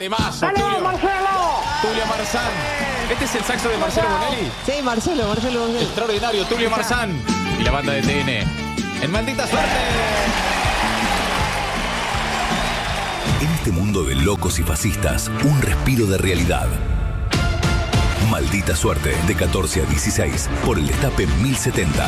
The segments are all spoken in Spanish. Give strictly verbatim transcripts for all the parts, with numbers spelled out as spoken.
temazo. ¡Dale, Tulio, Marcelo! Tulio Marzán. ¿Este es el saxo de Marcelo Bonelli? Sí, Marcelo, Marcelo Bonelli. Extraordinario, Tulio Marzán. Y la banda de T N. En Maldita Suerte. En este mundo de locos y fascistas, un respiro de realidad. Maldita Suerte, de catorce a dieciséis, por el Destape mil setenta.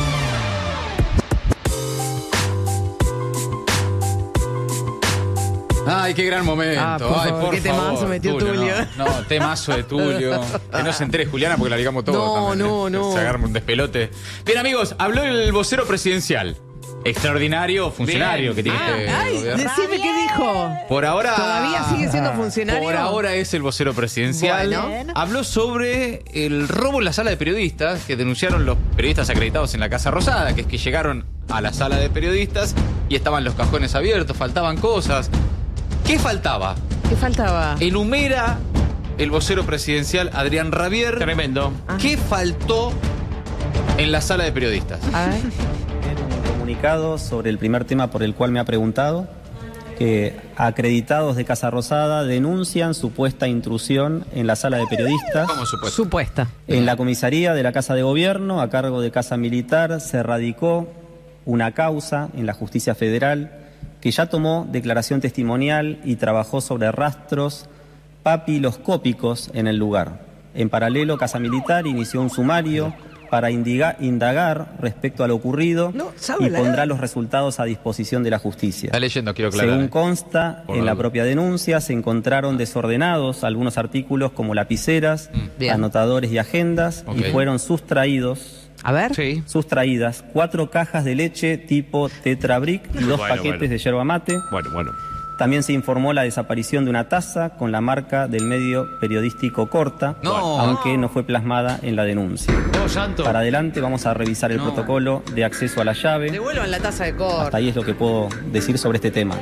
Ay, qué gran momento. Ah, por Ay, favor, por qué favor, temazo metió Tulio. No, no, temazo de Tulio. Que no se entere Juliana porque la ligamos todo. No, también, no, ¿eh? no. Se agarra un despelote. Bien, amigos, habló el vocero presidencial. Extraordinario funcionario que tiene Ah, este ay, gobierno. decime qué dijo. Por ahora. ¿Todavía sigue siendo funcionario? Por ahora es el vocero presidencial. Bueno. Habló sobre el robo en la sala de periodistas que denunciaron los periodistas acreditados en la Casa Rosada, que es que llegaron a la sala de periodistas y estaban los cajones abiertos, faltaban cosas. ¿Qué faltaba? ¿Qué faltaba? Enumera el vocero presidencial Adrián Rabier. Tremendo. ¿Qué faltó en la sala de periodistas? A ver. Un comunicado sobre el primer tema por el cual me ha preguntado, que acreditados de Casa Rosada denuncian supuesta intrusión en la sala de periodistas. ¿Cómo supuesto? Supuesta. En la comisaría de la Casa de Gobierno, a cargo de Casa Militar, se radicó una causa en la Justicia Federal que ya tomó declaración testimonial y trabajó sobre rastros papiloscópicos en el lugar. En paralelo, Casa Militar inició un sumario para indiga, indagar respecto a lo ocurrido No, ¿sabe y la pondrá edad? los resultados a disposición de la justicia. Está leyendo, quiero aclarar. Según eh. consta, Por en la la duda. propia denuncia se encontraron desordenados algunos artículos como lapiceras, Bien. anotadores y agendas, Ok. y fueron sustraídos, A ver. Sí. sustraídas cuatro cajas de leche tipo Tetra Brick y dos Bueno, paquetes bueno. de yerba mate. Bueno, bueno. También se informó la desaparición de una taza con la marca del medio periodístico Corta, No. aunque no fue plasmada en la denuncia. No, santo. Para adelante vamos a revisar el No. protocolo de acceso a la llave. Devuelvan la taza de cor. Hasta ahí es lo que puedo decir sobre este tema.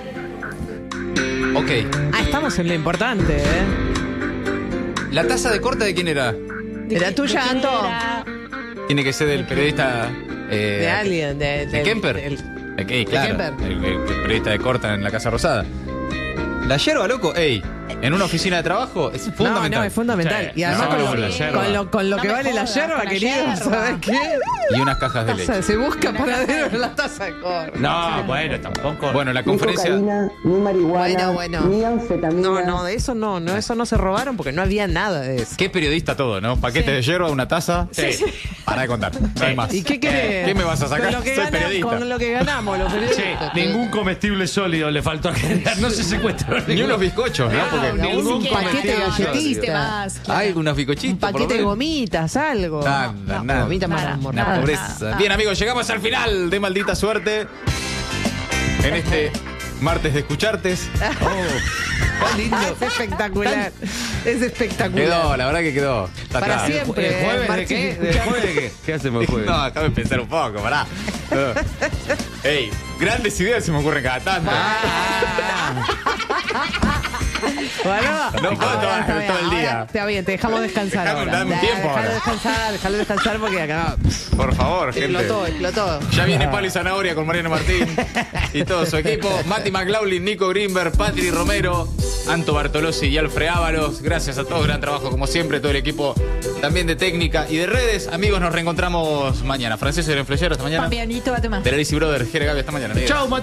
Ok. Ah, estamos en lo importante, ¿eh? ¿La taza de corta de quién era? ¿Era tuya, Anto? Tiene que ser del periodista. eh, De alguien. De, ¿De Kemper? del- Ok, claro. Kemper. El, el- el periodista de corta en la Casa Rosada. La yerba, loco, ey, en una oficina de trabajo es fundamental. No, no, es fundamental. Sí. Y además No, con, no, lo, la yerba. con lo, con lo No que me vale la jodas, yerba, con la querido, yerba. ¿sabes qué? Y unas cajas de O sea, leche. se busca paradero en la taza de cor. No, bueno, tampoco. Bueno, la conferencia. Ni cocaína, ni marihuana, Bueno, bueno. ni anfetamina. No, no, de eso no, no, eso no se robaron porque no había nada de eso. Qué periodista todo, ¿no? Paquete de yerba, una taza. Sí. Para de contar. No hay más. ¿Y qué querés? ¿Qué me vas a sacar? Con lo que Soy gana- periodista. Con lo que ganamos, los Sí, periodistas. ningún comestible sólido le faltó a generar. No se secuestró Ni ninguno. unos bizcochos, ¿no? Porque Claro, ningún un paquete de comestible galletitas. Más, claro. hay unos bizcochitos. Un por lo paquete de menos. gomitas, algo. Nada, No, nada. gomitas más Nada, Una mortadas. pobreza. Bien, amigos, llegamos al final de Maldita Suerte. En este martes de escuchartes. Qué lindo. Es espectacular. Es espectacular. Quedó, la verdad que quedó. Está Para claro. siempre. ¿El jueves de Martín, qué? ¿El jueves de qué? ¿Qué hacemos el jueves? No, déjame pensar un poco, pará. No. Ey, grandes ideas se me ocurren cada tanto. Bueno, No puedo ahora tomar está bien, todo el día. ahora Está bien, te dejamos descansar Dejame ahora. darme un tiempo Dejalo ahora. descansar, dejalo descansar porque acá Por favor, gente. explotó, explotó. Ya viene Palo y Zanahoria con Mariano Martín y todo su equipo. Mati McLaughlin, Nico Greenberg, Patri Romero, Anto Bartolozzi y Alfred Ábalos. Gracias a todos, gran trabajo como siempre, todo el equipo también de técnica y de redes. Amigos, nos reencontramos mañana. Franceses de Influyero, hasta mañana. Papianito, bate más. De la Lizzy Brother, Jere Gaby, hasta mañana. Chau,